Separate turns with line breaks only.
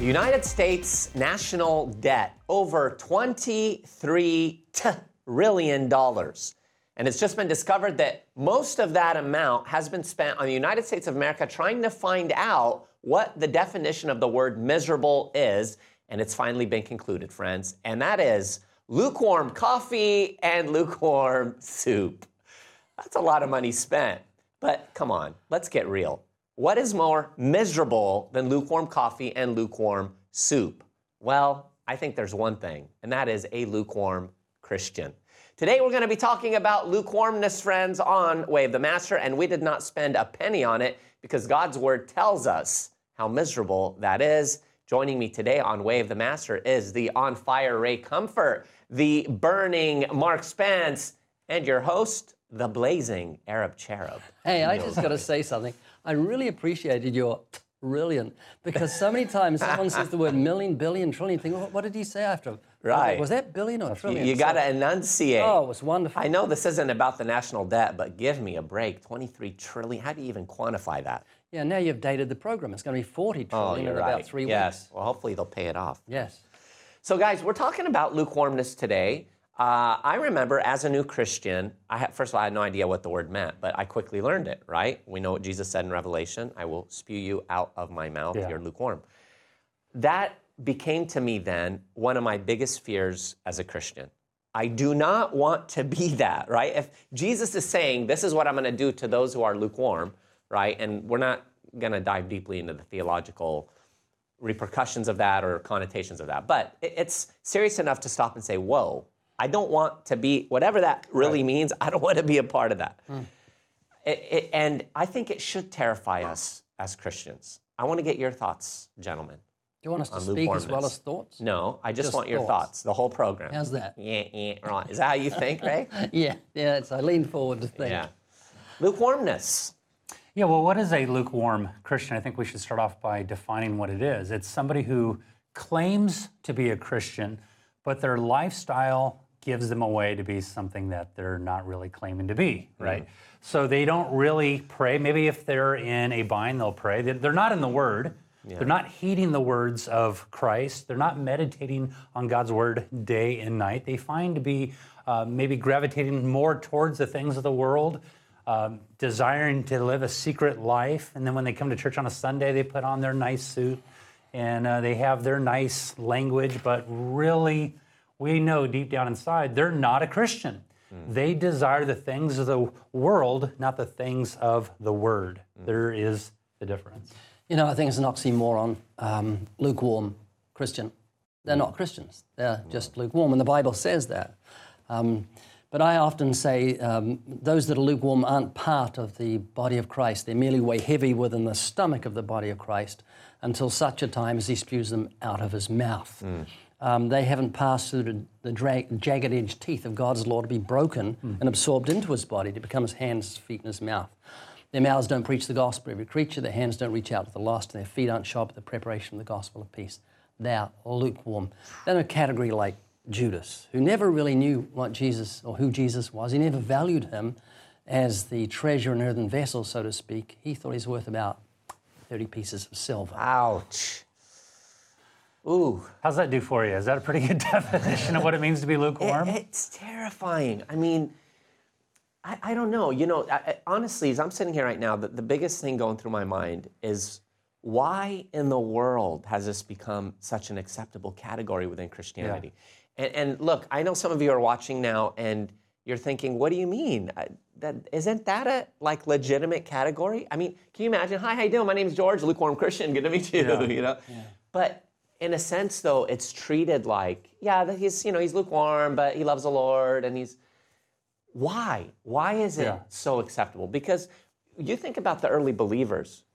The United States national debt, over $23 trillion. And it's just been discovered that most of that amount has been spent on the United States of America trying to find out what the definition of the word miserable is. And it's finally been concluded, friends. And that is lukewarm coffee and lukewarm soup. That's a lot of money spent. But come on, let's get real. What is more miserable than lukewarm coffee and lukewarm soup? Well, I think there's one thing, and that is a lukewarm Christian. Today we're going to be talking about lukewarmness, friends, on Way of the Master, and we did not spend a penny on it because God's Word tells us how miserable that is. Joining me today on Way of the Master is the on fire Ray Comfort, the burning Mark Spence, and your host, the blazing Arab Cherub.
Hey, I just got to say something. I really appreciated your brilliant, because so many times someone says the word million, billion, trillion, think, what did he say after?
Right.
Was that billion or trillion?
You got to enunciate.
Oh, it was wonderful.
I know this isn't about the national debt, but give me a break. 23 trillion, how do you even quantify that?
Yeah, now you've dated the program. It's going to be 40 trillion in about 3 weeks.
Yes, well, hopefully they'll pay it off.
Yes.
So guys, we're talking about lukewarmness today. I remember as a new Christian, first of all, I had no idea what the word meant, but I quickly learned it, right? We know what Jesus said in Revelation, I will spew you out of my mouth, you're lukewarm. That became to me then one of my biggest fears as a Christian. I do not want to be that, right? If Jesus is saying, this is what I'm going to do to those who are lukewarm, right? And we're not going to dive deeply into the theological repercussions of that or connotations of that, but it's serious enough to stop and say, whoa, I don't want to be, whatever that really means, I don't want to be a part of that. And I think it should terrify us as Christians. I want to get your thoughts, gentlemen.
Do you want us to speak as well as thoughts?
No, I just want your thoughts, the whole program.
How's that?
Yeah, right. Is that how you think, Ray?
Yeah, I lean forward to think.
Yeah. Lukewarmness.
Yeah, well, what is a lukewarm Christian? I think we should start off by defining what it is. It's somebody who claims to be a Christian, but their lifestyle gives them away to be something that they're not really claiming to be, right? So they don't really pray. Maybe if they're in a bind, they'll pray. They're not in the Word. Yeah. They're not heeding the words of Christ. They're not meditating on God's Word day and night. They find to be maybe gravitating more towards the things of the world, desiring to live a secret life. And then when they come to church on a Sunday, they put on their nice suit and they have their nice language, but really, we know deep down inside, they're not a Christian. They desire the things of the world, not the things of the Word. There is the difference.
You know, I think it's an oxymoron, lukewarm Christian. They're not Christians. They're just lukewarm, and the Bible says that. But I often say those that are lukewarm aren't part of the body of Christ. They merely weigh heavy within the stomach of the body of Christ until such a time as he spews them out of his mouth. They haven't passed through the jagged-edged teeth of God's law to be broken and absorbed into his body, to become his hands, his feet, and his mouth. Their mouths don't preach the gospel to every creature. Their hands don't reach out to the lost, and their feet aren't sharp at the preparation of the gospel of peace. They are lukewarm. They're in a category like Judas, who never really knew what Jesus or who Jesus was. He never valued him as the treasure in earthen vessel, so to speak. He thought he was worth about 30 pieces of silver.
Ouch. Ooh.
How's that do for you? Is that a pretty good definition of what it means to be lukewarm?
It's terrifying. I mean, I don't know. You know, honestly, as I'm sitting here right now, the biggest thing going through my mind is, why in the world has this become such an acceptable category within Christianity? Yeah. And look, I know some of you are watching now and you're thinking, what do you mean? Isn't that a legitimate category? I mean, can you imagine? Hi, how you doing? My name's George, lukewarm Christian. Good to meet you. You know? Yeah. But in a sense, though, it's treated like, he's lukewarm, but he loves the Lord, and he's. Why? Why is it so acceptable? Because you think about the early believers.